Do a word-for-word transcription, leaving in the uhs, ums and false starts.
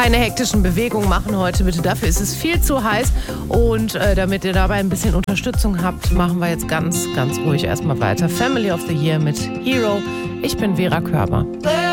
Keine hektischen Bewegungen machen heute bitte, dafür ist es viel zu heiß. Und äh, damit ihr dabei ein bisschen Unterstützung habt, machen wir jetzt ganz, ganz ruhig erstmal weiter. Family of the Year mit Hero. Ich bin Vera Körber.